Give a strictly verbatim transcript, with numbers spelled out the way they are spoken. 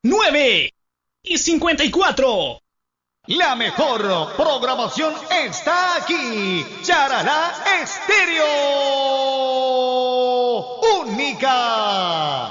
nueve y cincuenta y cuatro. La mejor programación está aquí. Charalá Estéreo. Única.